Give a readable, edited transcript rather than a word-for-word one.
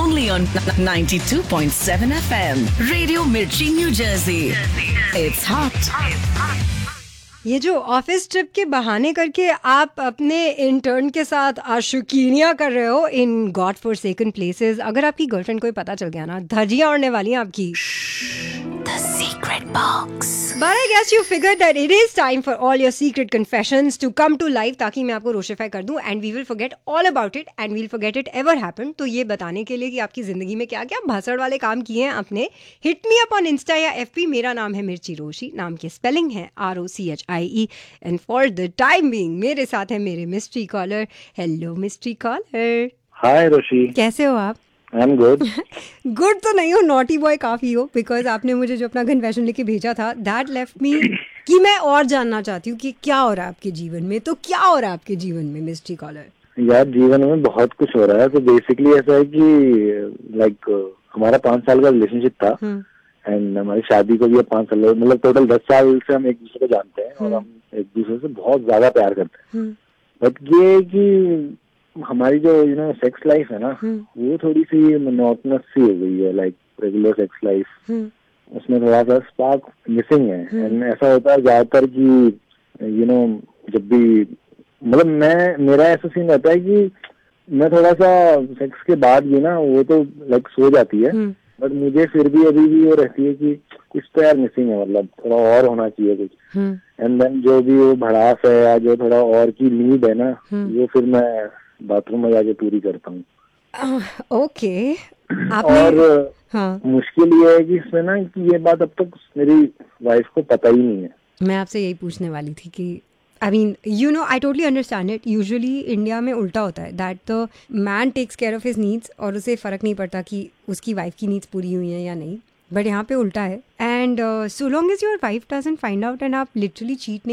only on 92.7 FM. Radio Mirchi, New Jersey. It's hot. ये जो office trip के बहाने करके आप अपने इंटर्न के साथ आशुकीनियां कर रहे हो इन गॉड फॉरसेकन प्लेसेस, अगर आपकी गर्लफ्रेंड को ही पता चल गया ना, धज्जियां उड़ने वाली हैं आपकी। The secret box. But I guess you figured that it is time for all your secret confessions to come to life, ताकि मैं आपको रोशिफाई कर दूं and we will forget all about it and we'll forget it ever happened. तो ये बताने के लिए कि आपकी जिंदगी में क्या क्या भसड़ वाले काम किए हैं आपने, hit me up on Insta या FB। मेरा नाम है मिर्ची रोशी, नाम की स्पेलिंग है ROCHIE and for the time being मेरे साथ है मेरे mystery collar. Hello mystery collar. हाय रोशी, कैसे हो आप? I am good. गुड तो नहीं हो, नॉटी बॉय काफी हो, बिकॉज आपने मुझे जो अपना कन्फेशन लेके भेजा था दैट लेफ्ट मी कि मैं और जानना चाहती हूँ कि क्या हो रहा है आपके जीवन में। तो क्या हो रहा है आपके जीवन में मिस्ट्री कॉलर? यार जीवन में बहुत कुछ हो रहा है। तो बेसिकली ऐसा है कि लाइक हमारा 5 साल का रिलेशनशिप था एंड हमारी शादी को भी 5 साल, मतलब टोटल 10 साल से हम एक दूसरे को जानते हैं और हम एक दूसरे से बहुत ज्यादा प्यार करते हैं। बट ये है कि हमारी जो सेक्स लाइफ है ना, वो थोड़ी सी मोनोटोनस सी हो गई है, लाइक रेगुलर सेक्स लाइफ। उसमें थोड़ा सा स्पार्क मिसिंग है एंड ऐसा होता है ज्यादातर कि जब भी मतलब मेरा ऐसा सीन रहता है कि मैं थोड़ा सा सेक्स के बाद भी ना, वो तो लाइक सो जाती है बट मुझे फिर भी अभी भी वो रहती है कि कुछ तो यार मिसिंग है, मतलब थोड़ा और होना चाहिए कुछ। एंड देन जो भी वो भड़ास है या जो थोड़ा और की नीड है ना, वो फिर मैं बाथरूम में जाके पूरी करता हूँ। ओके। और हाँ, मुश्किल ये है कि इसमें ना कि ये बात अब तक मेरी वाइफ को पता ही नहीं है। मैं आपसे यही पूछने वाली थी कि I mean I totally understand it. Usually India में उल्टा होता है that the man takes care of his needs और उसे फर्क नहीं पड़ता कि उसकी वाइफ की नीड्स पूरी हुई हैं या नहीं, बट यहाँ पे उल्टा है। And so long as your wife doesn't find out and आप लिटरली चीट